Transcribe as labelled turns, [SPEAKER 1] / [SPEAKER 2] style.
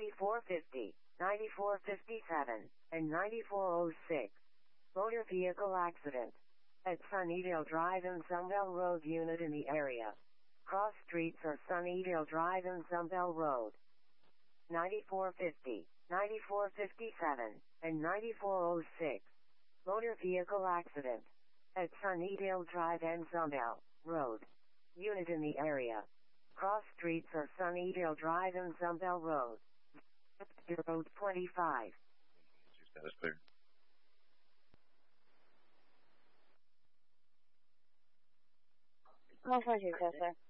[SPEAKER 1] 9450, 9457, and 9406. Motor vehicle accident. At Sunnydale Drive and Sunbell Road. Unit in the area. Cross streets are Sunnydale Drive and Sunbell Road. 9450, 9457, and 9406. Motor vehicle accident. At Sunnydale Drive and Sunbell Road. Unit in the area. Cross streets are Sunnydale Drive and Sunbell Road. 025.
[SPEAKER 2] Status clear.
[SPEAKER 3] Call 426, sir.